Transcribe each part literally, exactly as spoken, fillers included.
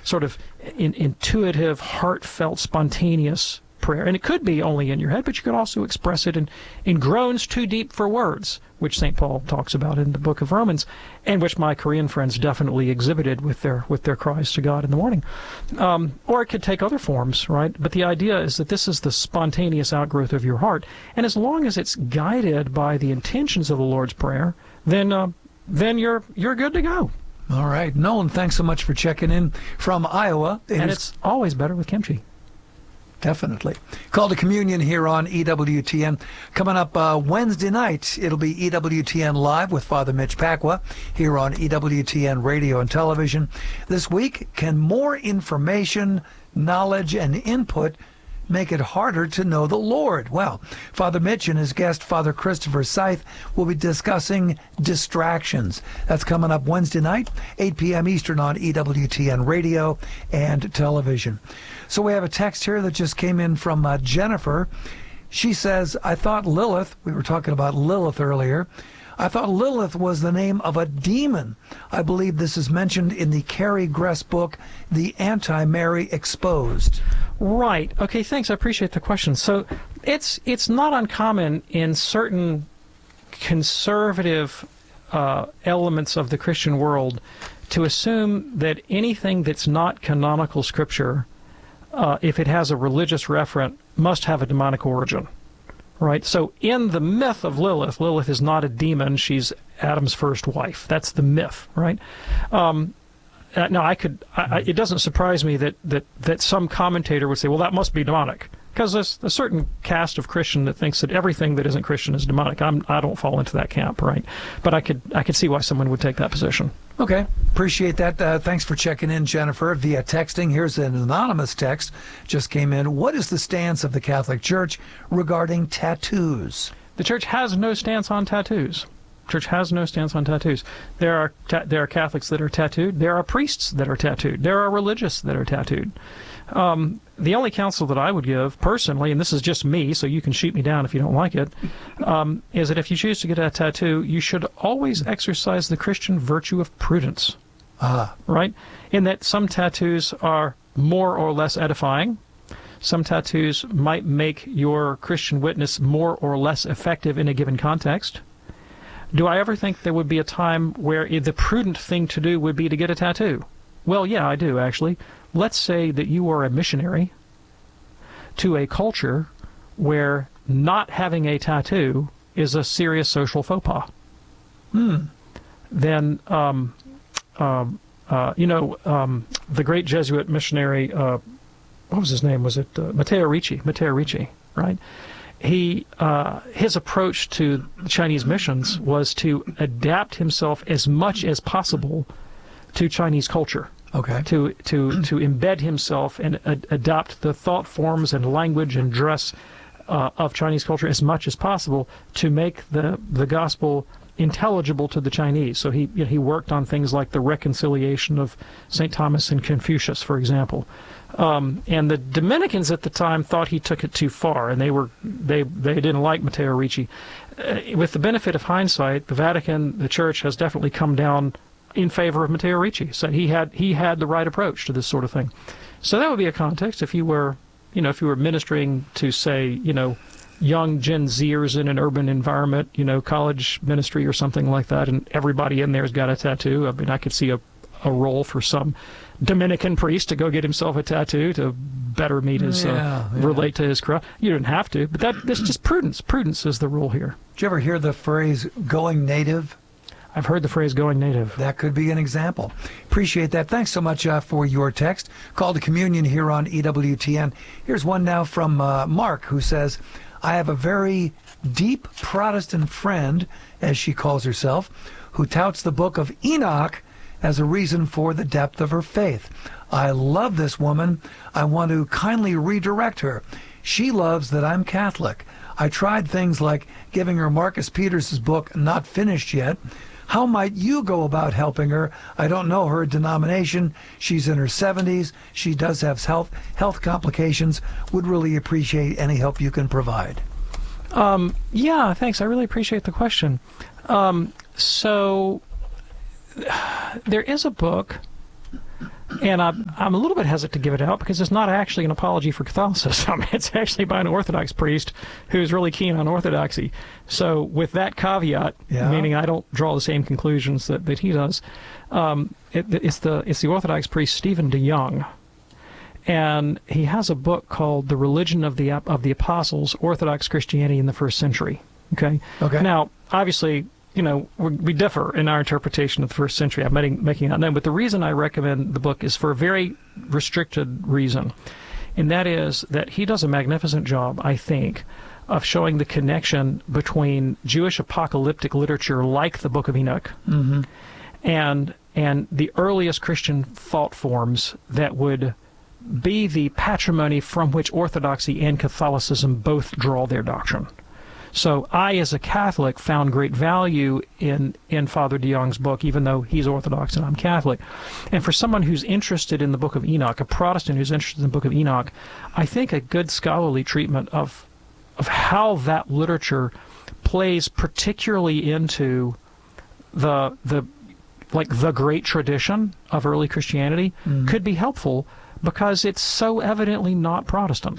sort of in, intuitive, heartfelt, spontaneous prayer. And it could be only in your head, but you could also express it in, in groans too deep for words, which Saint Paul talks about in the book of Romans, and which my Korean friends definitely exhibited with their with their cries to God in the morning. Um, or it could take other forms, right? But the idea is that this is the spontaneous outgrowth of your heart. And as long as it's guided by the intentions of the Lord's Prayer, then uh, then you're you're good to go. All right. Nolan, thanks so much for checking in from Iowa. It and is... it's always better with kimchi. Definitely. Call to Communion here on E W T N. Coming up uh, Wednesday night, it'll be E W T N Live with Father Mitch Pacwa here on E W T N Radio and Television. This week, can more information, knowledge, and input make it harder to know the Lord? Well, Father Mitch and his guest, Father Christopher Scythe, will be discussing distractions. That's coming up Wednesday night, eight p.m. Eastern on E W T N Radio and Television. So we have a text here that just came in from uh, Jennifer. She says, I thought Lilith, we were talking about Lilith earlier, I thought Lilith was the name of a demon. I believe this is mentioned in the Carrie Gress book, The Anti-Mary Exposed. Right. Okay, thanks. I appreciate the question. So it's it's not uncommon in certain conservative uh, elements of the Christian world to assume that anything that's not canonical scripture, uh, if it has a religious referent, must have a demonic origin. Right? So in the myth of Lilith, Lilith is not a demon. She's Adam's first wife. That's the myth, right? Um, uh, now, I could. I, I, it doesn't surprise me that, that, that some commentator would say, well, that must be demonic. Because there's a certain caste of Christian that thinks that everything that isn't Christian is demonic. I'm, I don't fall into that camp, right? But I could I could see why someone would take that position. Okay. Appreciate that. Uh, thanks for checking in, Jennifer, via texting. Here's an anonymous text just came in. What is the stance of the Catholic Church regarding tattoos? The Church has no stance on tattoos. Church has no stance on tattoos. There are ta- there are Catholics that are tattooed. There are priests that are tattooed. There are religious that are tattooed. Um, the only counsel that I would give personally, and this is just me, so you can shoot me down if you don't like it, um, is that if you choose to get a tattoo, you should always exercise the Christian virtue of prudence. Ah. Right? In that some tattoos are more or less edifying. Some tattoos might make your Christian witness more or less effective in a given context. Do I ever think there would be a time where the prudent thing to do would be to get a tattoo? Well, yeah, I do, actually. Let's say that you are a missionary to a culture where not having a tattoo is a serious social faux pas. Hmm. Then, um, um, uh, you know, um, the great Jesuit missionary, uh, what was his name? Was it uh, Matteo Ricci? Matteo Ricci, right? He, uh, his approach to Chinese missions was to adapt himself as much as possible to Chinese culture. Okay. To to to embed himself and ad- adopt the thought forms and language and dress uh, of Chinese culture as much as possible to make the the gospel intelligible to the Chinese. So he you know, he worked on things like the reconciliation of Saint Thomas and Confucius, for example. Um, and the Dominicans at the time thought he took it too far, and they were they they didn't like Matteo Ricci. Uh, with the benefit of hindsight, the Vatican, the Church, has definitely come down in favor of Matteo Ricci. So he had he had the right approach to this sort of thing. So that would be a context if you were, you know, if you were ministering to, say, you know, young Gen Zers in an urban environment, you know, college ministry or something like that, and everybody in there's got a tattoo. I mean, I could see a a role for some Dominican priest to go get himself a tattoo to better meet his yeah, uh, yeah. relate to his crowd. You don't have to, but that that's just prudence. Prudence is the rule here. Did you ever hear the phrase "going native"? I've heard the phrase "going native." That could be an example. Appreciate that. Thanks so much uh, for your text. Call to Communion here on E W T N. Here's one now from uh, Mark, who says, I have a very deep Protestant friend, as she calls herself, who touts the book of Enoch as a reason for the depth of her faith. I love this woman. I want to kindly redirect her. She loves that I'm Catholic. I tried things like giving her Marcus Peters' book, Not Finished Yet. How might you go about helping her? I don't know her denomination. She's in her seventies. She does have health health complications. Would really appreciate any help you can provide. Um, yeah, thanks. I really appreciate the question. Um, so there is a book And I'm, I'm a little bit hesitant to give it out because it's not actually an apology for Catholicism. It's actually by an Orthodox priest who's really keen on Orthodoxy. So with that caveat, yeah. meaning I don't draw the same conclusions that, that he does, um, it, it's the it's the Orthodox priest Stephen DeYoung. And he has a book called The Religion of the of the Apostles, Orthodox Christianity in the First Century. Okay? Okay. Now, obviously, you know, we differ in our interpretation of the first century. I'm making, making that known. But the reason I recommend the book is for a very restricted reason. And that is that he does a magnificent job, I think, of showing the connection between Jewish apocalyptic literature like the Book of Enoch mm-hmm. and and the earliest Christian thought forms that would be the patrimony from which Orthodoxy and Catholicism both draw their doctrine. So I, as a Catholic, found great value in, in Father DeYoung's book, even though he's Orthodox and I'm Catholic. And for someone who's interested in the Book of Enoch, a Protestant who's interested in the Book of Enoch, I think a good scholarly treatment of of how that literature plays particularly into the the like the great tradition of early Christianity mm. could be helpful because it's so evidently not Protestant.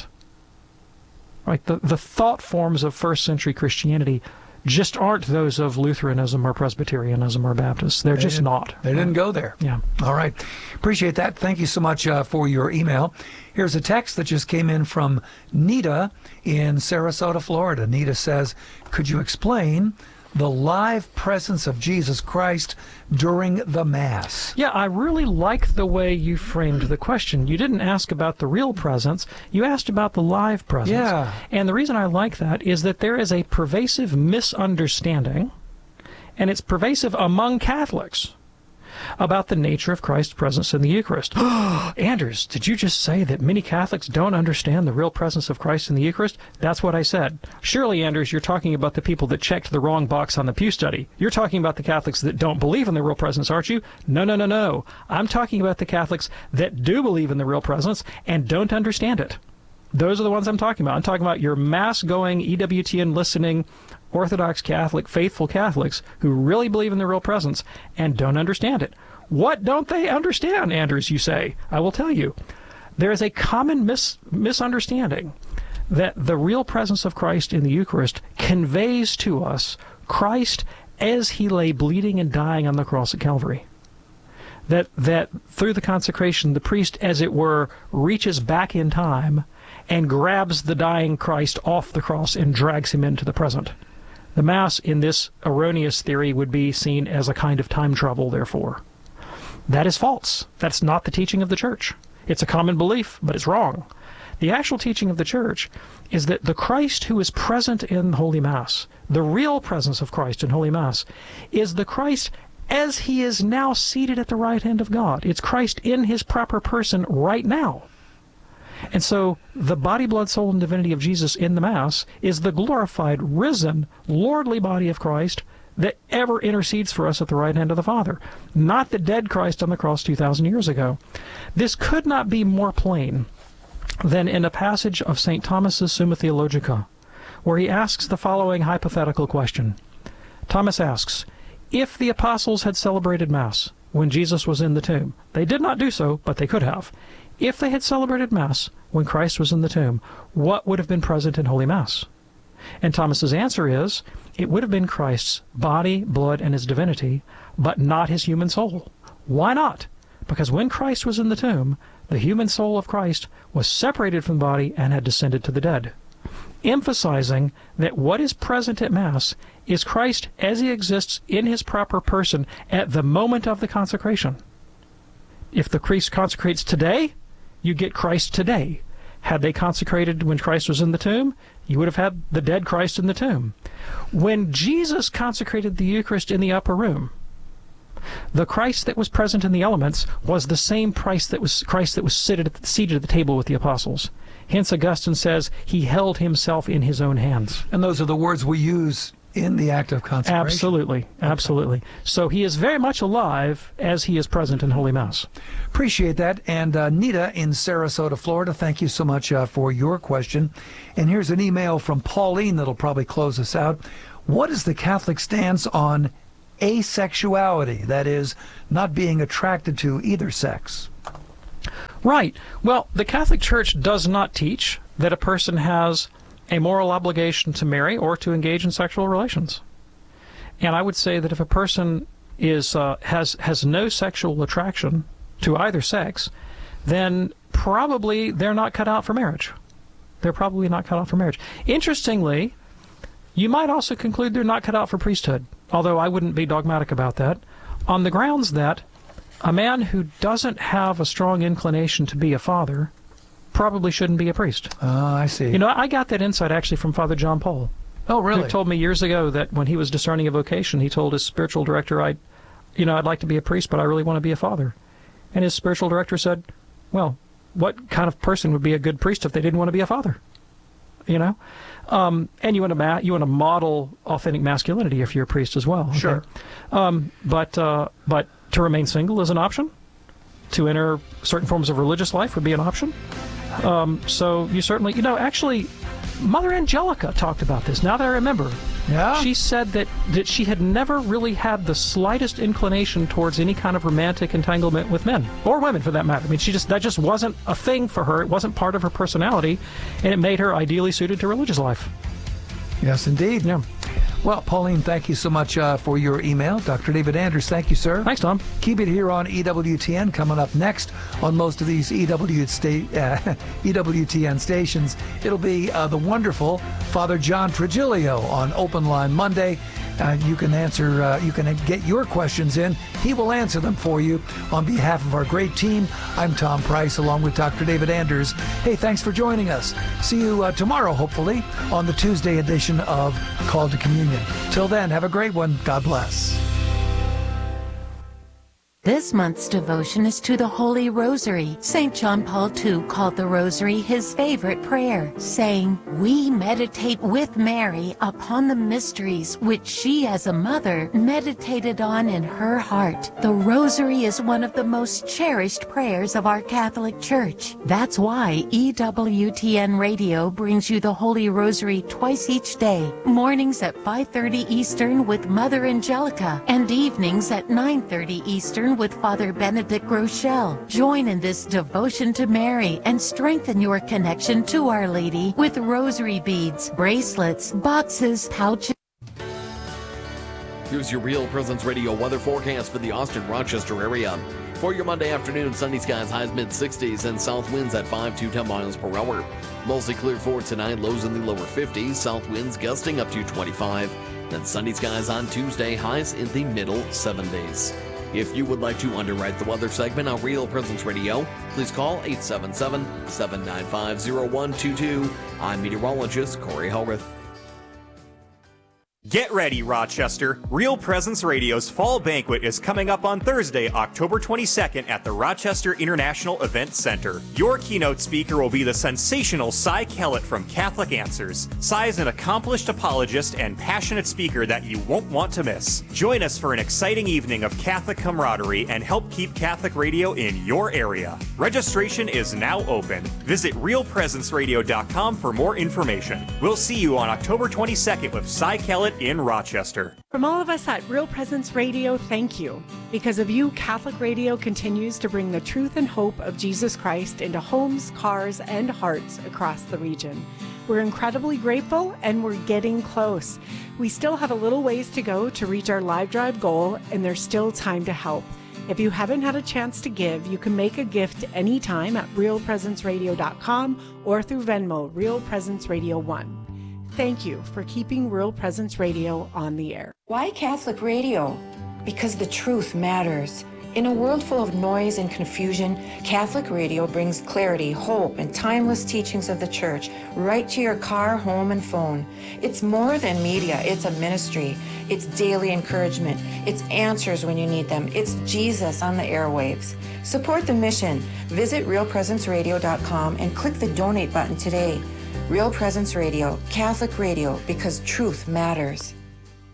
Right, the, the thought forms of first century Christianity just aren't those of Lutheranism or Presbyterianism or Baptist. They're they just not. They didn't go there. Yeah. All right. Appreciate that. Thank you so much uh, for your email. Here's a text that just came in from Nita in Sarasota, Florida. Nita says, could you explain the live presence of Jesus Christ during the Mass? Yeah, I really like the way you framed the question. You didn't ask about the real presence. You asked about the live presence. Yeah. And the reason I like that is that there is a pervasive misunderstanding, and it's pervasive among Catholics, about the nature of Christ's presence in the Eucharist. Anders, did you just say that many Catholics don't understand the real presence of Christ in the Eucharist? That's what I said. Surely, Anders, you're talking about the people that checked the wrong box on the Pew Study. You're talking about the Catholics that don't believe in the real presence, aren't you? No, no, no, no. I'm talking about the Catholics that do believe in the real presence and don't understand it. Those are the ones I'm talking about. I'm talking about your mass-going, E W T N listening, Orthodox Catholic, faithful Catholics who really believe in the real presence and don't understand it. What don't they understand, Anders, you say? I will tell you. There is a common mis- misunderstanding that the real presence of Christ in the Eucharist conveys to us Christ as he lay bleeding and dying on the cross at Calvary. That, that through the consecration, the priest, as it were, reaches back in time and grabs the dying Christ off the cross and drags him into the present. The Mass, in this erroneous theory, would be seen as a kind of time travel, therefore. That is false. That's not the teaching of the Church. It's a common belief, but it's wrong. The actual teaching of the Church is that the Christ who is present in Holy Mass, the real presence of Christ in Holy Mass, is the Christ as he is now seated at the right hand of God. It's Christ in his proper person right now. And so the body, blood, soul, and divinity of Jesus in the Mass is the glorified, risen, lordly body of Christ that ever intercedes for us at the right hand of the Father, not the dead Christ on the cross two thousand years ago. This could not be more plain than in a passage of Saint Thomas's Summa Theologica, where he asks the following hypothetical question. Thomas asks, if the apostles had celebrated Mass when Jesus was in the tomb, they did not do so, but they could have. If they had celebrated Mass when Christ was in the tomb, what would have been present in Holy Mass? And Thomas's answer is, it would have been Christ's body, blood, and his divinity, but not his human soul. Why not? Because when Christ was in the tomb, the human soul of Christ was separated from the body and had descended to the dead, emphasizing that what is present at Mass is Christ as he exists in his proper person at the moment of the consecration. If the priest consecrates today, you get Christ today. Had they consecrated when Christ was in the tomb, you would have had the dead Christ in the tomb. When Jesus consecrated the Eucharist in the upper room, the Christ that was present in the elements was the same Christ that was Christ that was seated at the, seated at the table with the apostles. Hence, Augustine says he held himself in his own hands. And those are the words we use in the act of consecration. Absolutely, absolutely. So he is very much alive as he is present in Holy Mass. Appreciate that. And uh, Nita in Sarasota, Florida, thank you so much uh, for your question. And here's an email from Pauline that'll probably close us out. What is the Catholic stance on asexuality? That is, not being attracted to either sex. Right. Well, the Catholic Church does not teach that a person has a moral obligation to marry or to engage in sexual relations. And I would say that if a person is uh, has has no sexual attraction to either sex, then probably they're not cut out for marriage. They're probably not cut out for marriage. Interestingly, you might also conclude they're not cut out for priesthood, although I wouldn't be dogmatic about that, on the grounds that a man who doesn't have a strong inclination to be a father probably shouldn't be a priest. Oh, I see. You know, I got that insight actually from Father John Paul. Oh, really? Who told me years ago that when he was discerning a vocation, he told his spiritual director, I, you know, I'd like to be a priest, but I really want to be a father. And his spiritual director said, well, what kind of person would be a good priest if they didn't want to be a father? You know? Um, and you want to ma- you want to model authentic masculinity if you're a priest as well. Okay? Sure. Um, but uh, but to remain single is an option. To enter certain forms of religious life would be an option. Um, so you certainly, you know, actually, Mother Angelica talked about this. Now that I remember, Yeah? she said that, that she had never really had the slightest inclination towards any kind of romantic entanglement with men, or women for that matter. I mean, she just that just wasn't a thing for her. It wasn't part of her personality, and it made her ideally suited to religious life. Yes, indeed. Yeah. Well, Pauline, thank you so much uh, for your email. Doctor David Anders, thank you, sir. Thanks, Tom. Keep it here on E W T N. Coming up next on most of these E W, sta- uh, E W T N stations, it'll be uh, the wonderful Father John Trigilio on Open Line Monday. Uh, you can answer, uh, you can get your questions in. He will answer them for you on behalf of our great team. I'm Tom Price, along with Doctor David Anders. Hey, thanks for joining us. See you uh, tomorrow, hopefully, on the Tuesday edition of Call to Communion. Till then, have a great one. God bless. This month's devotion is to the Holy Rosary. Saint John Paul the Second called the Rosary his favorite prayer, saying, "We meditate with Mary upon the mysteries which she as a mother meditated on in her heart." The Rosary is one of the most cherished prayers of our Catholic Church. That's why E W T N Radio brings you the Holy Rosary twice each day, mornings at five thirty Eastern with Mother Angelica, and evenings at nine thirty Eastern with Father Benedict Rochelle. Join in this devotion to Mary and strengthen your connection to Our Lady with rosary beads, bracelets, boxes, pouches. Here's your Real Presence Radio weather forecast for the Austin-Rochester area. For your Monday afternoon, sunny skies, highs mid sixties, and south winds at five to ten miles per hour. Mostly clear for tonight, lows in the lower fifties, south winds gusting up to twenty-five. Then sunny skies on Tuesday, highs in the middle seventies. If you would like to underwrite the weather segment on Real Presence Radio, please call eight seven seven, seven nine five, zero one two two. I'm meteorologist Corey Hellrith. Get ready, Rochester. Real Presence Radio's Fall Banquet is coming up on Thursday, October twenty-second at the Rochester International Event Center. Your keynote speaker will be the sensational Cy Kellett from Catholic Answers. Cy is an accomplished apologist and passionate speaker that you won't want to miss. Join us for an exciting evening of Catholic camaraderie and help keep Catholic radio in your area. Registration is now open. Visit real presence radio dot com for more information. We'll see you on October twenty-second with Cy Kellett in Rochester. From all of us at Real Presence Radio, thank you. Because of you, Catholic Radio continues to bring the truth and hope of Jesus Christ into homes, cars, and hearts across the region. We're incredibly grateful, and we're getting close. We still have a little ways to go to reach our live drive goal, and there's still time to help. If you haven't had a chance to give, you can make a gift anytime at real presence radio dot com or through Venmo, Real Presence Radio one. Thank you for keeping Real Presence Radio on the air. Why Catholic radio? Because the truth matters. In a world full of noise and confusion, Catholic radio brings clarity, hope, and timeless teachings of the Church right to your car, home, and phone. It's more than media. It's a ministry. It's daily encouragement. It's answers when you need them. It's Jesus on the airwaves. Support the mission. Visit real presence radio dot com and click the donate button today. Real Presence Radio, Catholic radio, because truth matters.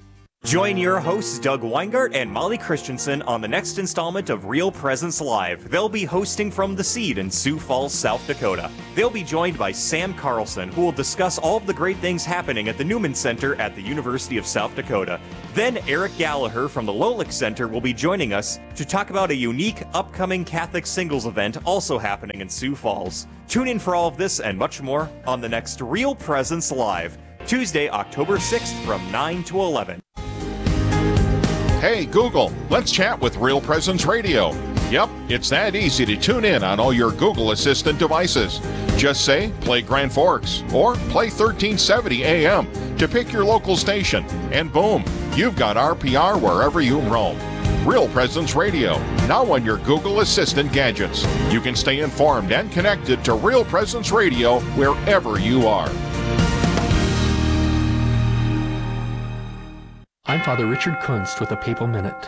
Join your hosts Doug Weingart and Molly Christensen on the next installment of Real Presence Live. They'll be hosting from The Seed in Sioux Falls, South Dakota. They'll be joined by Sam Carlson, who will discuss all of the great things happening at the Newman Center at the University of South Dakota. Then Eric Gallagher from the Lolick Center will be joining us to talk about a unique upcoming Catholic singles event also happening in Sioux Falls. Tune in for all of this and much more on the next Real Presence Live, Tuesday, October sixth from nine to eleven. Hey, Google, let's chat with Real Presence Radio. Yep, it's that easy to tune in on all your Google Assistant devices. Just say, play Grand Forks, or play thirteen seventy A M to pick your local station, and boom, you've got R P R wherever you roam. Real Presence Radio, now on your Google Assistant gadgets. You can stay informed and connected to Real Presence Radio wherever you are. I'm Father Richard Kunst with a Papal Minute.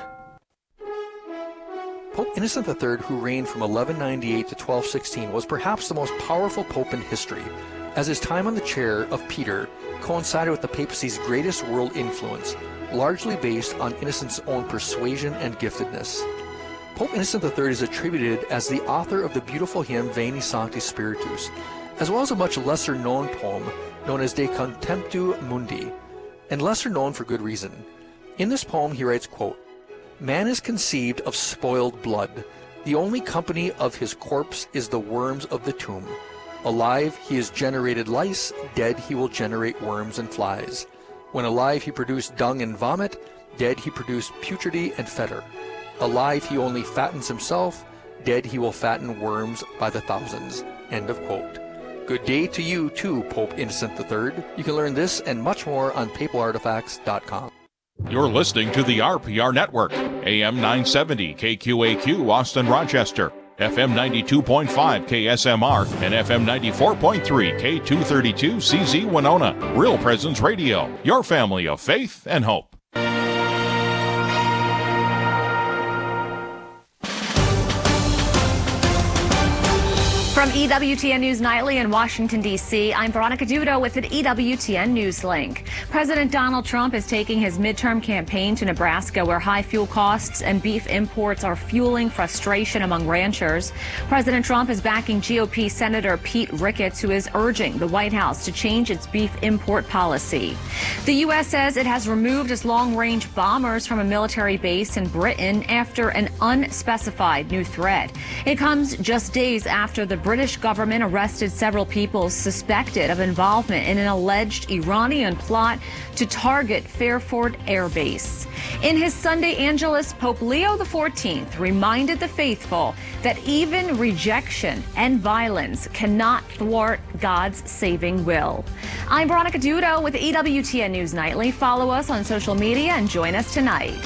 Pope Innocent the Third, who reigned from eleven ninety-eight to twelve sixteen, was perhaps the most powerful pope in history, as his time on the chair of Peter coincided with the papacy's greatest world influence, largely based on Innocent's own persuasion and giftedness. Pope Innocent the Third is attributed as the author of the beautiful hymn Veni Sancti Spiritus, as well as a much lesser-known poem known as De Contemptu Mundi, and lesser known for good reason. In this poem he writes, quote, "Man is conceived of spoiled blood. The only company of his corpse is the worms of the tomb. Alive he has generated lice, dead he will generate worms and flies. When alive he produced dung and vomit, dead he produced putridity and fetor. Alive he only fattens himself, dead he will fatten worms by the thousands." End of quote. Good day to you too, Pope Innocent the Third. You can learn this and much more on papal artifacts dot com. You're listening to the R P R Network, A M nine seventy K Q A Q Austin Rochester, F M ninety-two point five K S M R, and F M ninety-four point three K two thirty-two C Z Winona. Real Presence Radio, your family of faith and hope. From E W T N News Nightly in Washington, D C, I'm Veronica Dudo with an E W T N News Link. President Donald Trump is taking his midterm campaign to Nebraska, where high fuel costs and beef imports are fueling frustration among ranchers. President Trump is backing G O P Senator Pete Ricketts, who is urging the White House to change its beef import policy. The U S says it has removed its long-range bombers from a military base in Britain after an unspecified new threat. It comes just days after the British government arrested several people suspected of involvement in an alleged Iranian plot to target Fairford Air Base. In his Sunday Angelus, Pope Leo the fourteenth reminded the faithful that even rejection and violence cannot thwart God's saving will. I'm Veronica Dudo with E W T N News Nightly. Follow us on social media and join us tonight.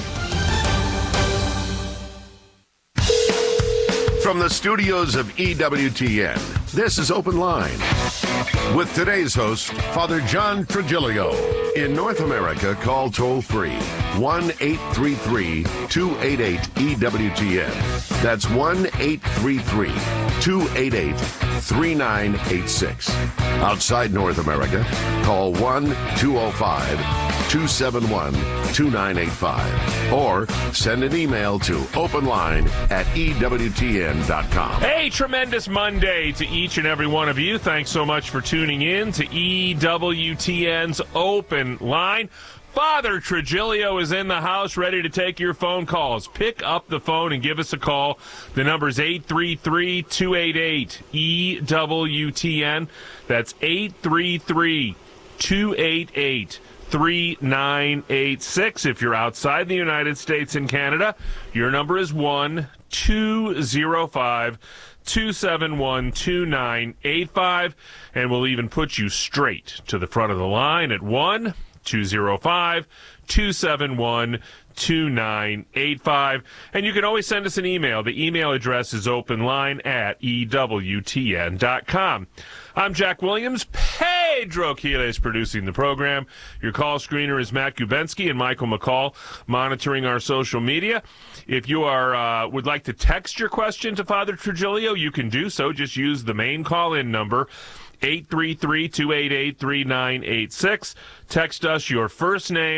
From the studios of E W T N, this is Open Line. With today's host, Father John Trigilio. In North America, call toll-free one eight three three, two eight eight, E W T N. That's one eight three three, two eight eight, three nine eight six. Outside North America, call one two oh five, two seven one, two nine eight five. Or send an email to openline at E W T N dot com. Hey, tremendous Monday to each and every one of you. Thanks so much for tuning in to E W T N's Open Line. Father Trigilio is in the house ready to take your phone calls. Pick up the phone and give us a call. The number is eight three three, two eight eight, E W T N. That's eight three three, two eight eight, three nine eight six. If you're outside the United States and Canada, your number is one two oh five, two seven one, two nine eight five, and we'll even put you straight to the front of the line at one two oh five, two seven one, two nine eight five. And you can always send us an email. The email address is openline at E W T N dot com. I'm Jack Williams. Pedro Quila is producing the program. Your call screener is Matt Gubensky and Michael McCall monitoring our social media. If you are uh, would like to text your question to Father Trigilio, you can do so. Just use the main call-in number, eight three three, two eight eight, three nine eight six. Text us your first name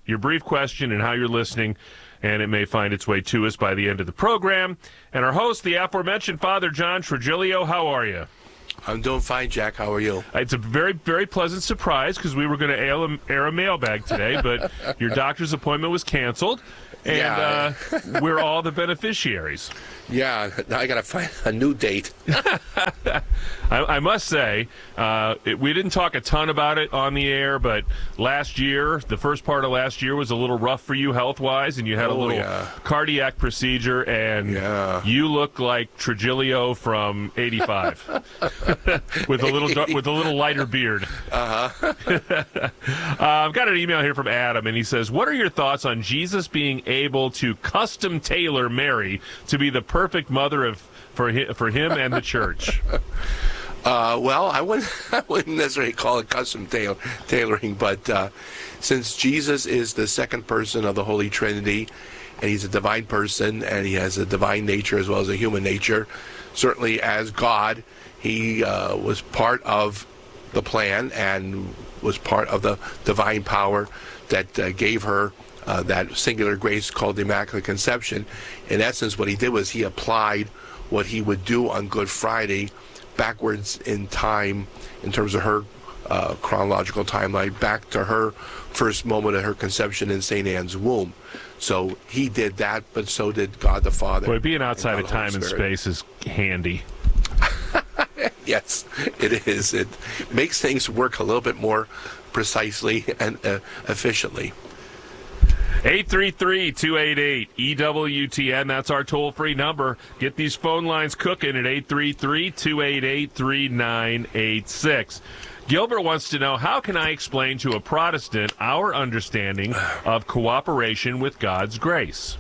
your brief question and how you're listening, and it may find its way to us by the end of the program. And our host, the aforementioned Father John Trigilio, how are you? I'm doing fine, Jack. How are you? It's a very, very pleasant surprise because we were going to air a mailbag today, but your doctor's appointment was canceled, and Yeah. uh, we're all the beneficiaries. Yeah, now I got to find a new date. I, I must say, uh, it, we didn't talk a ton about it on the air, but last year, the first part of last year was a little rough for you health-wise, and you had a Oh, little yeah. cardiac procedure, and Yeah. you look like Trigilio from eighty-five with a little dar- with a little lighter beard. Uh-huh. uh, I've got an email here from Adam, and he says, what are your thoughts on Jesus being able to custom tailor Mary to be the perfect mother of for him, for him and the church? Uh, well, I wouldn't, I wouldn't necessarily call it custom tail- tailoring, but uh, since Jesus is the second person of the Holy Trinity, and he's a divine person, and he has a divine nature as well as a human nature, certainly as God, he uh, was part of the plan and was part of the divine power that uh, gave her uh, that singular grace called the Immaculate Conception. In essence, what he did was he applied what he would do on Good Friday backwards in time in terms of her uh, chronological timeline back to her first moment of her conception in Saint Anne's womb. So he did that, but so did God the Father. Boy, being outside and of God the Holy time and Spirit. space is handy. Yes, it is. It makes things work a little bit more precisely and uh, efficiently. eight three three, two eight eight, E W T N. That's our toll-free number. Get these phone lines cooking at eight three three, two eight eight, three nine eight six. Gilbert wants to know, how can I explain to a Protestant our understanding of cooperation with God's grace?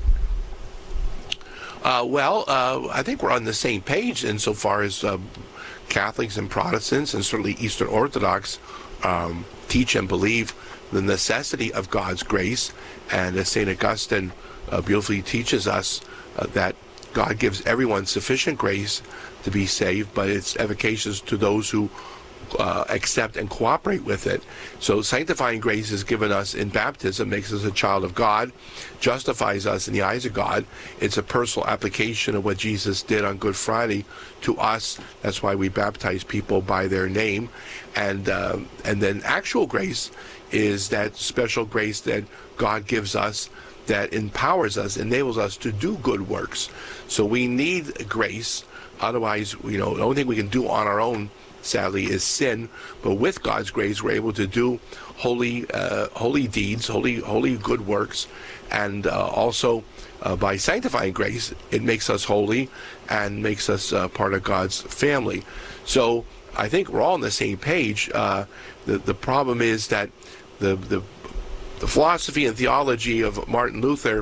Uh, well, uh, I think we're on the same page insofar as uh, Catholics and Protestants, and certainly Eastern Orthodox, um, teach and believe the necessity of God's grace. And as Saint Augustine uh, beautifully teaches us, uh, that God gives everyone sufficient grace to be saved, but it's efficacious to those who uh, accept and cooperate with it. So sanctifying grace is given us in baptism, makes us a child of God, justifies us in the eyes of God. It's a personal application of what Jesus did on Good Friday to us. That's why we baptize people by their name. And uh, and then actual grace is that special grace that God gives us that empowers us, enables us to do good works. So we need grace. Otherwise, you know, the only thing we can do on our own, sadly, is sin. But with God's grace, we're able to do holy, uh, holy deeds, holy, holy good works, and uh, also uh, by sanctifying grace, it makes us holy and makes us uh, part of God's family. So I think we're all on the same page. Uh, the the problem is that the the the philosophy and theology of Martin Luther,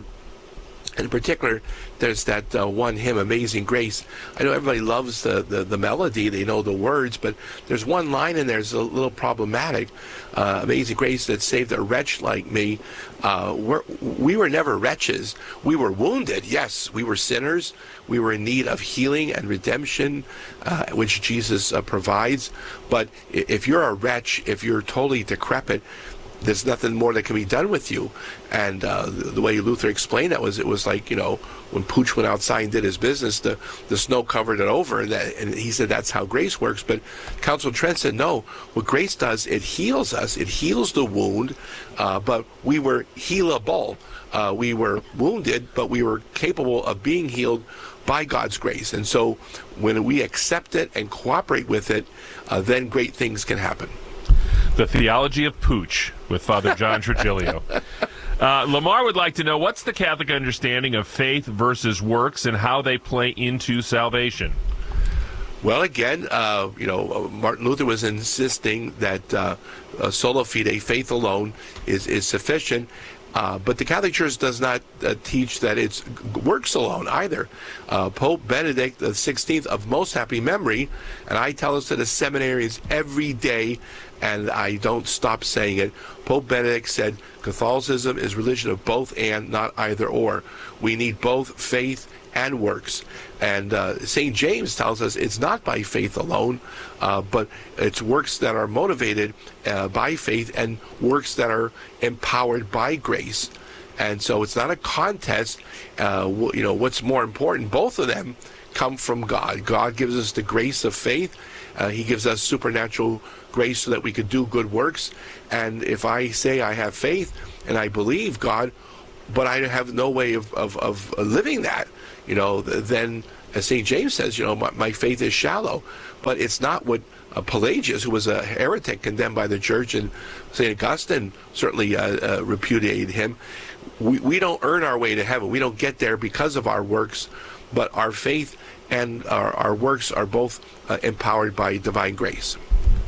in particular, there's that uh, one hymn, Amazing Grace. I know everybody loves the, the, the melody, they know the words, but there's one line in there that's a little problematic. Uh, Amazing Grace that saved a wretch like me. Uh, we're, we were never wretches. We were wounded, yes. We were sinners. We were in need of healing and redemption, uh, which Jesus uh, provides. But if you're a wretch, if you're totally decrepit, there's nothing more that can be done with you. And uh, the, the way Luther explained that was, it was like, you know, when Pooch went outside and did his business, the, the snow covered it over, and, that, and he said that's how grace works. But Council of Trent said, no, what grace does, it heals us, it heals the wound, uh, but we were healable. Uh, we were wounded, but we were capable of being healed by God's grace. And so when we accept it and cooperate with it, uh, then great things can happen. The Theology of Pooch with Father John Trigilio. Uh, Lamar would like to know, what's the Catholic understanding of faith versus works and how they play into salvation? Well, again, uh, you know, Martin Luther was insisting that uh, uh, sola fide, faith alone, is, is sufficient. Uh, but the Catholic Church does not uh, teach that it's works alone either. Uh, Pope Benedict the sixteenth of most happy memory, and I tell this to the seminarians every day, and I don't stop saying it. Pope Benedict said Catholicism is religion of both and, not either or. We need both faith and works. And uh, Saint James tells us it's not by faith alone, uh, but it's works that are motivated uh, by faith and works that are empowered by grace. And so it's not a contest. Uh, you know, what's more important? Both of them come from God. God gives us the grace of faith. Uh, he gives us supernatural grace so that we could do good works. And if I say I have faith and I believe God, but I have no way of, of, of living that, you know, then, as Saint James says, you know, my, my faith is shallow. But it's not what uh, Pelagius, who was a heretic condemned by the church, and Saint Augustine certainly uh, uh, repudiated him. We, we don't earn our way to heaven. We don't get there because of our works, but our faith and our, our works are both uh, empowered by divine grace.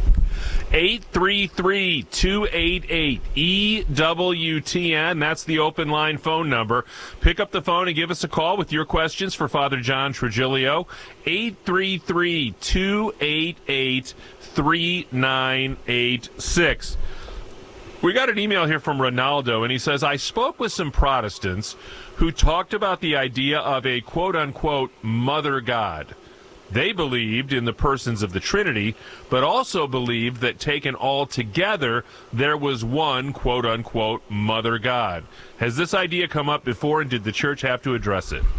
eight three three, two eight eight, E W T N. That's the open line phone number. Pick up the phone and give us a call with your questions for Father John Trigilio. eight three three, two eight eight, three nine eight six. We got an email here from Ronaldo, and he says, I spoke with some Protestants who talked about the idea of a quote-unquote mother God. They believed in the persons of the Trinity, but also believed that taken all together, there was one quote-unquote mother God. Has this idea come up before, and did the church have to address it?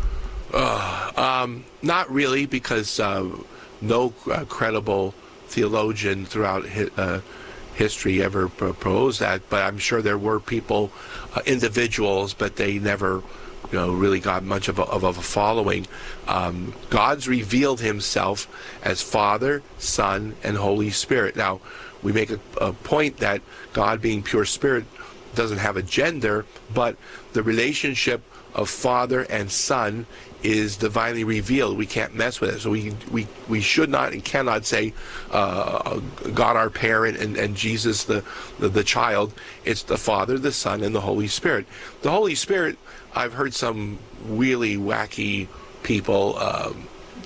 Uh, um, not really, because uh, no uh, credible theologian throughout hi- uh, history ever proposed that, but I'm sure there were people, uh, individuals, but they never, you know, really got much of a, of a following. Um, God's revealed himself as Father, Son, and Holy Spirit. Now, we make a, a point that God, being pure spirit, doesn't have a gender, but the relationship of Father and Son is divinely revealed. We can't mess with it. So we we, we should not and cannot say uh, God our parent and, and Jesus the, the, the child. It's the Father, the Son, and the Holy Spirit. The Holy Spirit, I've heard some really wacky people, um,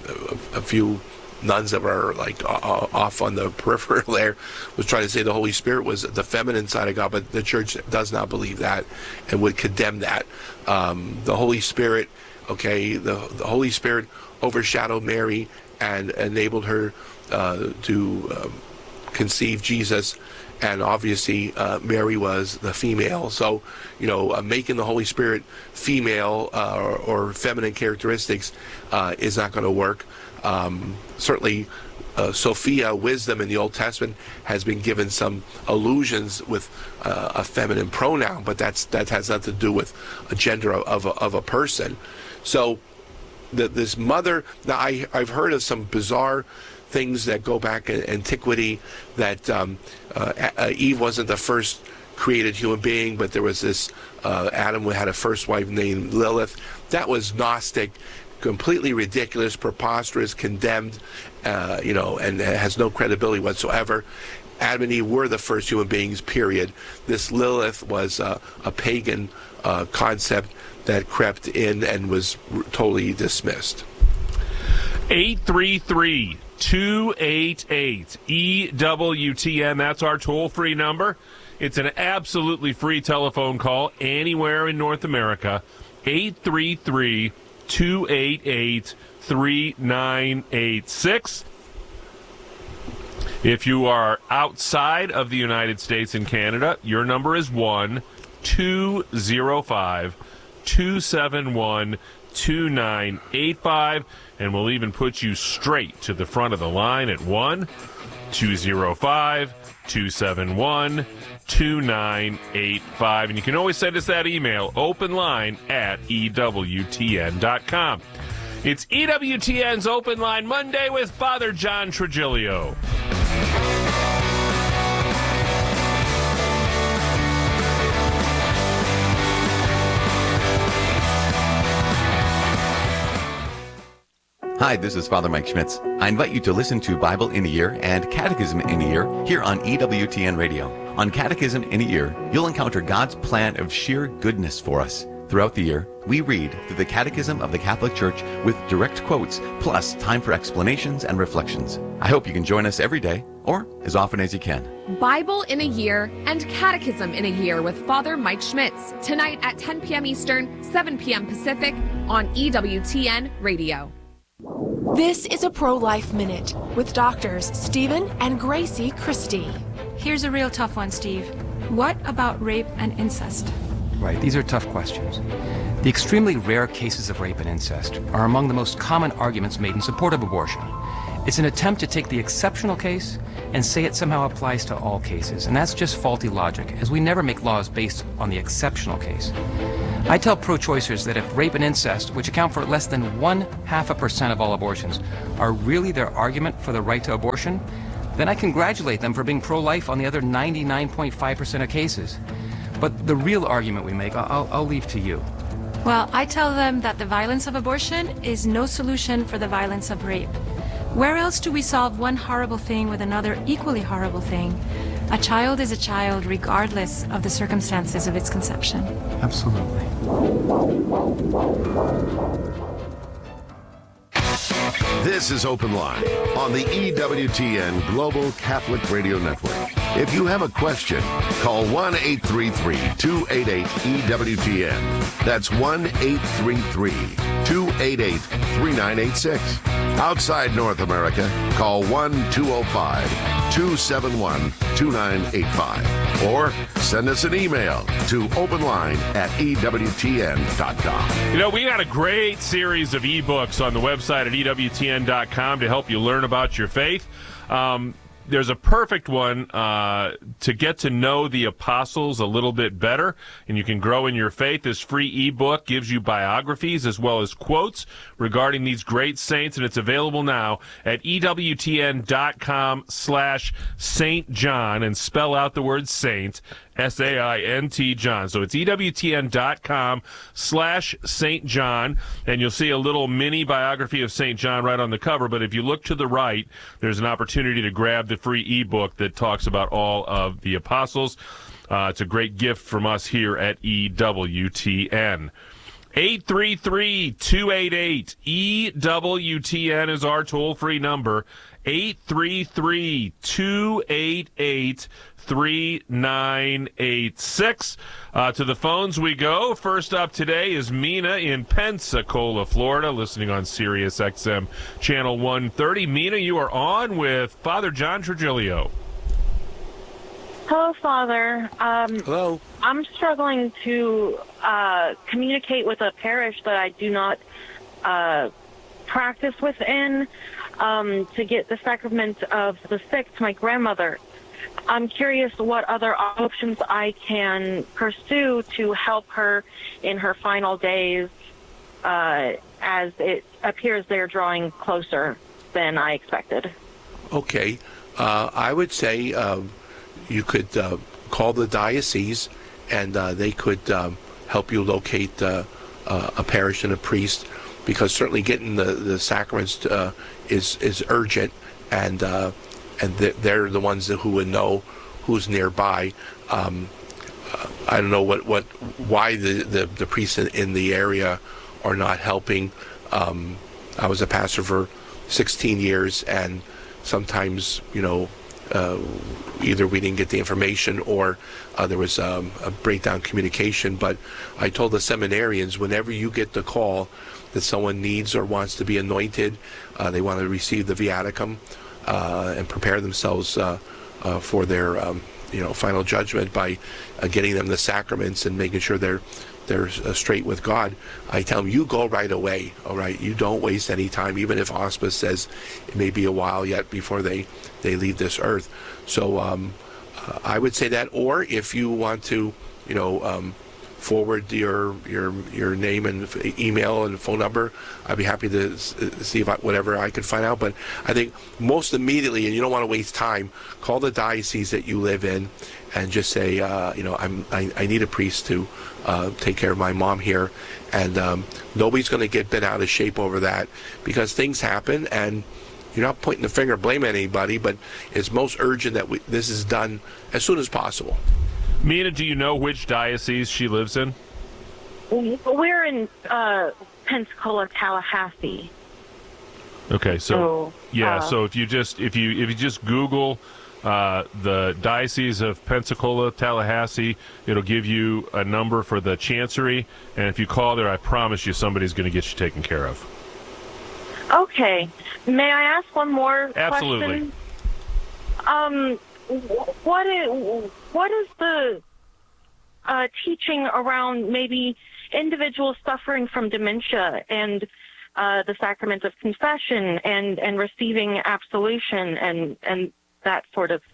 a, a few nuns that were like uh, off on the peripheral there, was trying to say the Holy Spirit was the feminine side of God, but the church does not believe that and would condemn that. Um, the Holy Spirit, okay, the, the Holy Spirit overshadowed Mary and enabled her uh, to um, conceive Jesus, and obviously uh, Mary was the female. So, you know, uh, making the Holy Spirit female uh, or, or feminine characteristics uh, is not going to work. Um, certainly, uh, Sophia, wisdom in the Old Testament, has been given some allusions with uh, a feminine pronoun, but that's that has nothing to do with a gender of, of, a, of a person. So, the, this mother, now I, I've heard of some bizarre things that go back in antiquity, that um, uh, Eve wasn't the first created human being, but there was this, uh, Adam had a first wife named Lilith. That was Gnostic, completely ridiculous, preposterous, condemned, uh, you know, and has no credibility whatsoever. Adam and Eve were the first human beings, period. This Lilith was uh, a pagan uh, concept that crept in and was r- totally dismissed. eight three three, two eight eight, E W T N. That's our toll-free number. It's an absolutely free telephone call anywhere in North America. eight three three, two eight eight, three nine eight six. If you are outside of the United States and Canada, your number is one two zero five, two seven one, two nine eight five, and we'll even put you straight to the front of the line at one two zero five, two seven one, two nine eight five. And you can always send us that email, openline at E W T N dot com. It's E W T N's Open Line Monday with Father John Trigilio. Hi, this is Father Mike Schmitz. I invite you to listen to Bible in a Year and Catechism in a Year here on E W T N Radio. On Catechism in a Year, you'll encounter God's plan of sheer goodness for us. Throughout the year, we read through the Catechism of the Catholic Church with direct quotes, plus time for explanations and reflections. I hope you can join us every day or as often as you can. Bible in a Year and Catechism in a Year with Father Mike Schmitz, tonight at ten p.m. Eastern, seven p.m. Pacific on E W T N Radio. This is a Pro-Life Minute with doctors Stephen and Gracie Christie. Here's a real tough one, Steve. What about rape and incest? Right, these are tough questions. The extremely rare cases of rape and incest are among the most common arguments made in support of abortion. It's an attempt to take the exceptional case and say it somehow applies to all cases, and that's just faulty logic, as we never make laws based on the exceptional case. I tell pro-choicers that if rape and incest, which account for less than one half a percent of all abortions, are really their argument for the right to abortion, then I congratulate them for being pro-life on the other ninety-nine point five percent of cases. But the real argument we make, I'll, I'll leave to you. Well, I tell them that the violence of abortion is no solution for the violence of rape. Where else do we solve one horrible thing with another equally horrible thing? A child is a child regardless of the circumstances of its conception. Absolutely. This is Open Line on the E W T N Global Catholic Radio Network. If you have a question, call one eight three three, two eight eight, E W T N. That's one eight three three, two eight eight, three nine eight six. Outside North America, call one two zero five, two seven one, two nine eight five. Or send us an email to openline at E W T N dot com. You know, we got a great series of ebooks on the website at E W T N dot com to help you learn about your faith. Um, there's a perfect one uh, to get to know the apostles a little bit better, and you can grow in your faith. This free ebook gives you biographies as well as quotes regarding these great saints, and it's available now at E W T N dot com slash Saint John, and spell out the word saint, S A I N T John. So it's E W T N dot com slash Saint John, and you'll see a little mini biography of Saint John right on the cover. But if you look to the right, there's an opportunity to grab the free ebook that talks about all of the apostles. Uh, it's a great gift from us here at E W T N. eight three three, two eight eight, E W T N is our toll-free number. eight three three, two eight eight, three nine eight six. Uh, to the phones we go. First up today is Mina in Pensacola, Florida, listening on Sirius X M Channel one thirty. Mina, you are on with Father John Trigilio. Hello, Father. Um, Hello. I'm struggling to uh, communicate with a parish that I do not uh, practice within um, to get the sacrament of the sick to my grandmother. I'm curious what other options I can pursue to help her in her final days, uh, as it appears they're drawing closer than I expected. Okay. Uh, I would say um, you could uh, call the diocese, and uh, they could um, help you locate uh, uh, a parish and a priest, because certainly getting the, the sacraments uh, is, is urgent, and uh, and they're the ones who would know who's nearby. Um, uh, I don't know what, what why the, the, the priests in, in the area are not helping. Um, I was a pastor for sixteen years, and sometimes, you know, uh, either we didn't get the information or uh, there was um, a breakdown in communication. But I told the seminarians, whenever you get the call that someone needs or wants to be anointed, uh, they want to receive the viaticum, Uh, and prepare themselves uh, uh, for their, um, you know, final judgment by uh, getting them the sacraments and making sure they're they're uh, straight with God. I tell them, you go right away. All right, you don't waste any time, even if hospice says it may be a while yet before they they leave this earth. So um, uh, I would say that. Or if you want to, you know, um, forward your your your name and email and phone number, I'd be happy to see if I, whatever I could find out. But I think most immediately, and you don't want to waste time, call the diocese that you live in and just say, uh, you know, I'm I, I need a priest to uh, take care of my mom here, and um, nobody's going to get bent out of shape over that, because things happen, and you're not pointing the finger, blaming anybody, but it's most urgent that we, this is done as soon as possible. Mina, do you know which diocese she lives in? We're in uh, Pensacola, Tallahassee. Okay, so, So, yeah, uh, so if you just if you if you just Google uh, the Diocese of Pensacola, Tallahassee, it'll give you a number for the Chancery, and if you call there, I promise you somebody's going to get you taken care of. Okay. May I ask one more Absolutely. question? Um, wh- what is, what is the uh, teaching around maybe individuals suffering from dementia and uh, the sacrament of confession and, and receiving absolution and, and that sort of...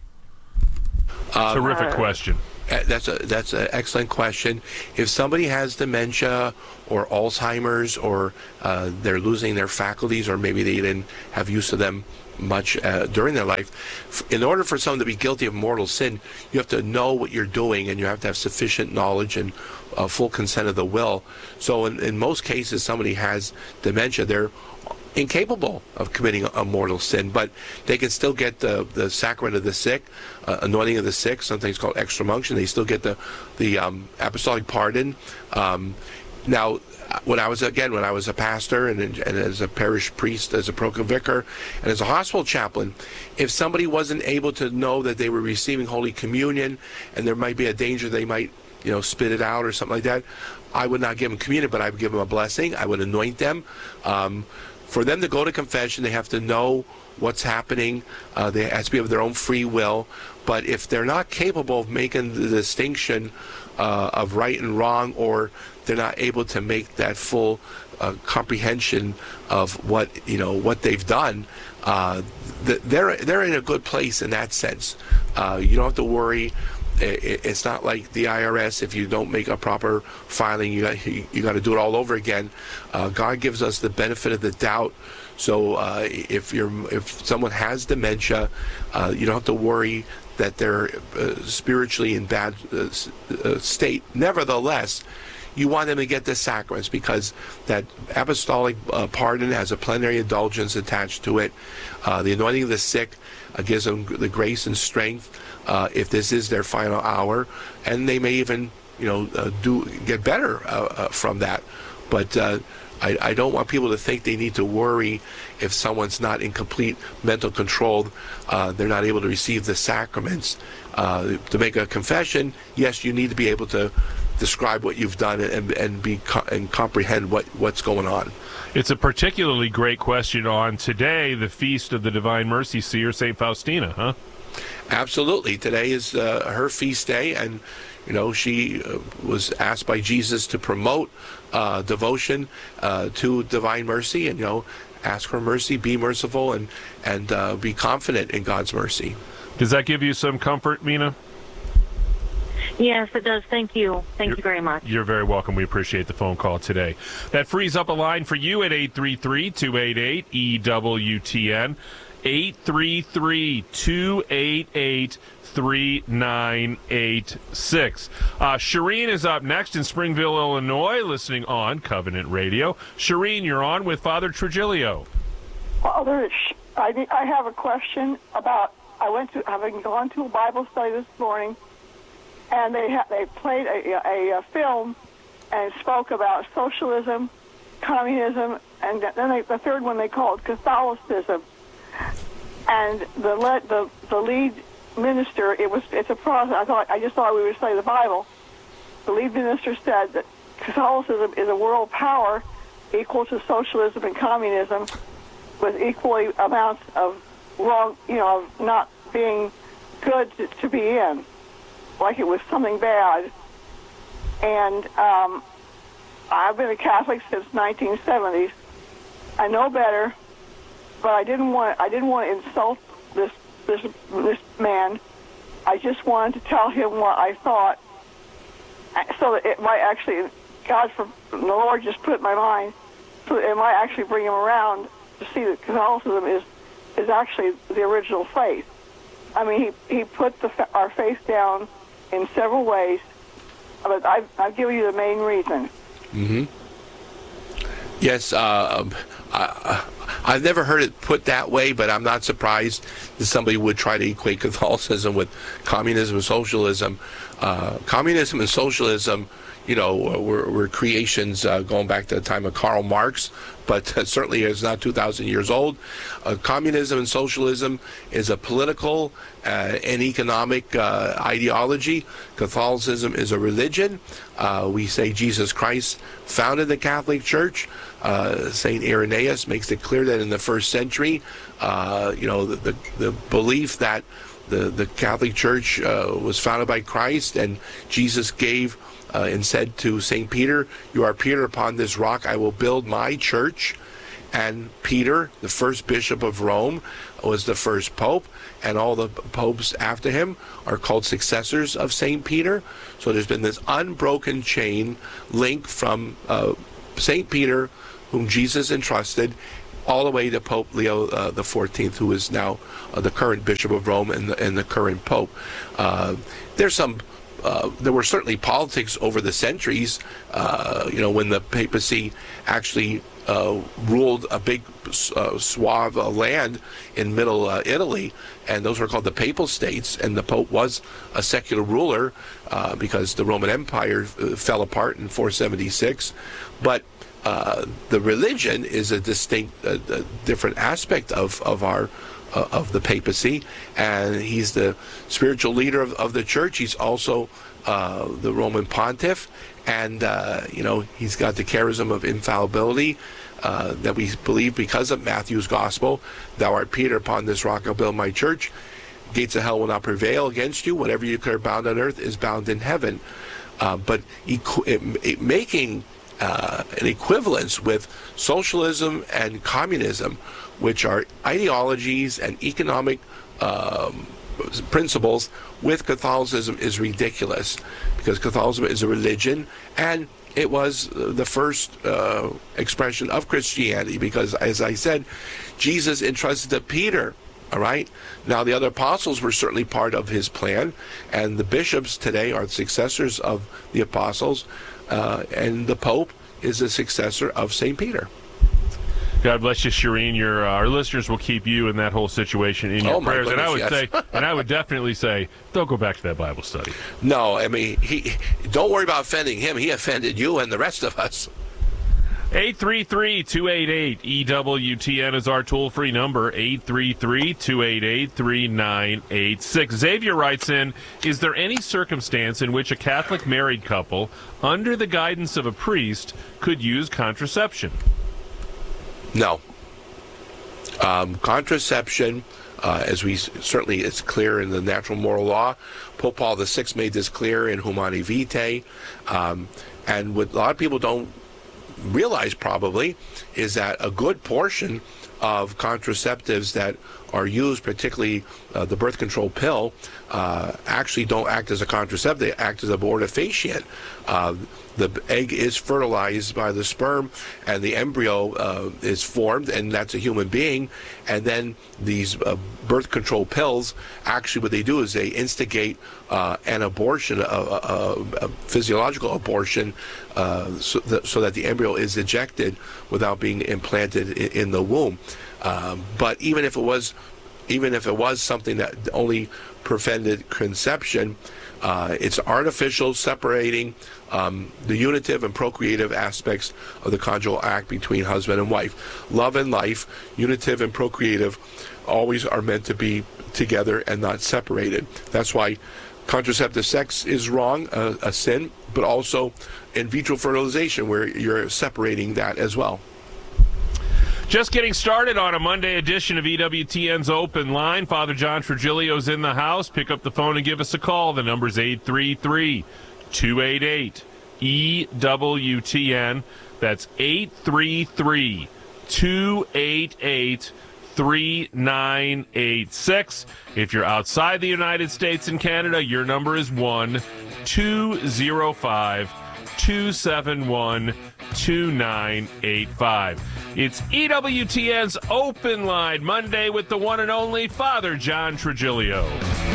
Um, Terrific question. Uh, That's a that's an excellent question. If somebody has dementia or Alzheimer's, or uh, they're losing their faculties, or maybe they didn't have use of them much uh, during their life, f- in order for someone to be guilty of mortal sin, you have to know what you're doing, and you have to have sufficient knowledge and uh, full consent of the will. So in, in most cases, somebody has dementia, they're incapable of committing a, a mortal sin, but they can still get the, the sacrament of the sick, uh, anointing of the sick, something's called extreme unction. They still get the the um, apostolic pardon. Um, now, when I was again when I was a pastor and, and as a parish priest, as a parochial vicar, and as a hospital chaplain, if somebody wasn't able to know that they were receiving Holy Communion, and there might be a danger they might you know spit it out or something like that, I would not give them communion, but I would give them a blessing. I would anoint them. Um, For them to go to confession, they have to know what's happening. Uh, they have to be of their own free will. But if they're not capable of making the distinction uh, of right and wrong, or they're not able to make that full uh, comprehension of what you know what they've done, uh, they're they're in a good place in that sense. Uh, you don't have to worry. It's not like the I R S. If you don't make a proper filing, you got you got to do it all over again. Uh, God gives us the benefit of the doubt. So uh, if you're if someone has dementia, uh, you don't have to worry that they're uh, spiritually in bad uh, uh, state. Nevertheless, you want them to get the sacraments, because that apostolic uh, pardon has a plenary indulgence attached to it. Uh, the anointing of the sick uh, gives them the grace and strength uh, if this is their final hour, and they may even, you know, uh, do get better uh, uh, from that. But uh, I, I don't want people to think they need to worry if someone's not in complete mental control. Uh, they're not able to receive the sacraments. Uh, to make a confession, yes, you need to be able to describe what you've done and and be and comprehend what what's going on. It's a particularly great question on today, the feast of the Divine Mercy Seer, Saint Faustina, huh? Absolutely. Today is uh, her feast day, and you know she uh, was asked by Jesus to promote uh, devotion uh, to Divine Mercy, and you know ask for mercy, be merciful, and and uh, be confident in God's mercy. Does that give you some comfort, Mina? Yes, it does. Thank you. Thank You're, you very much. You're very welcome. We appreciate the phone call today. That frees up a line for you at eight three three, two eight eight, E W T N. eight three three, two eight eight, three nine eight six. Uh, Shireen is up next in Springville, Illinois, listening on Covenant Radio. Shireen, you're on with Father Trujillo. Father, I, I have a question about, I went to, having gone to a Bible study this morning, and they ha- they played a, a, a film and spoke about socialism, communism, and then they, the third one they called Catholicism. And the le- the the lead minister, it was it's a process. I thought I just thought we would study the Bible. The lead minister said that Catholicism is a world power equal to socialism and communism, with equally amounts of wrong, you know, of not being good to, to be in, like it was something bad. And um, I've been a Catholic since nineteen seventies. I know better, but I didn't want I didn't want to insult this this this man. I just wanted to tell him what I thought, so that it might actually, God, for the Lord just put it in my mind, so that it might actually bring him around to see that Catholicism is is actually the original faith. I mean, he he put the, our faith down in several ways, but I I'll give you the main reason. Mm-hmm. Yes, uh, I, I've never heard it put that way, but I'm not surprised that somebody would try to equate Catholicism with communism and socialism. Uh, communism and socialism, you know, were, were creations uh, going back to the time of Karl Marx, but uh, certainly is not two thousand years old. Uh, communism and socialism is a political uh, and economic uh, ideology. Catholicism is a religion. Uh, we say Jesus Christ founded the Catholic Church. Uh, Saint Irenaeus makes it clear that in the first century, uh, you know, the, the, the belief that the, the Catholic Church uh, was founded by Christ, and Jesus gave uh, and said to Saint Peter, "You are Peter, upon this rock I will build my church." And Peter, the first bishop of Rome, was the first pope, and all the popes after him are called successors of Saint Peter. So there's been this unbroken chain link from uh, Saint Peter, whom Jesus entrusted, all the way to Pope Leo uh, the fourteenth, who is now uh, the current Bishop of Rome and the, and the current Pope. Uh, there's some, uh, there were certainly politics over the centuries, uh, you know, when the papacy actually uh, ruled a big uh, swath of land in middle uh, Italy, and those were called the Papal States, and the Pope was a secular ruler uh, because the Roman Empire uh, fell apart in four seventy-six. But Uh, the religion is a distinct, uh, uh, different aspect of of our uh, of the papacy, and he's the spiritual leader of, of the church. He's also uh, the Roman pontiff, and uh, you know he's got the charism of infallibility uh, that we believe because of Matthew's gospel. "Thou art Peter, upon this rock I'll build my church. Gates of hell will not prevail against you. Whatever you declare bound on earth is bound in heaven." Uh, but equ- it, it, making Uh, an equivalence with socialism and communism, which are ideologies and economic um, principles, with Catholicism is ridiculous, because Catholicism is a religion, and it was the first uh, expression of Christianity, because, as I said, Jesus entrusted to Peter. All right. Now, the other apostles were certainly part of his plan, and the bishops today are successors of the apostles, uh, and the Pope is a successor of Saint Peter. God bless you, Shireen. Your uh, our listeners will keep you in that whole situation in your oh, prayers, goodness, and I would yes. say, and I would definitely say, don't go back to that Bible study. No, I mean, he. Don't worry about offending him. He offended you and the rest of us. eight three three, two eight eight, E W T N is our toll-free number, eight three three, two eight eight, three nine eight six. Xavier writes in, is there any circumstance in which a Catholic married couple, under the guidance of a priest, could use contraception? No. Um, contraception, uh, as we certainly, it's clear in the natural moral law. Pope Paul the Sixth made this clear in Humanae Vitae. Um, and what a lot of people don't realize probably is that a good portion of contraceptives that are used, particularly uh, the birth control pill, uh, actually don't act as a contraceptive. They act as abortifacient. Uh, the egg is fertilized by the sperm, and the embryo uh, is formed, and that's a human being. And then these uh, birth control pills, actually what they do is they instigate uh, an abortion, a, a, a physiological abortion, uh, so, that, so that the embryo is ejected without being implanted in, in the womb. Um, but even if it was, even if it was something that only prevented conception, uh, it's artificial, separating um, the unitive and procreative aspects of the conjugal act between husband and wife. Love and life, unitive and procreative, always are meant to be together and not separated. That's why contraceptive sex is wrong, uh, a sin, but also in vitro fertilization, where you're separating that as well. Just getting started on a Monday edition of E W T N's Open Line. Father John Trigilio's in the house. Pick up the phone and give us a call. The number's eight three three, two eight eight, E W T N. That's eight three three, two eight eight, three nine eight six. If you're outside the United States and Canada, your number is one two zero five, two seven one, two nine eight five. It's E W T N's Open Line Monday with the one and only Father John Trigilio.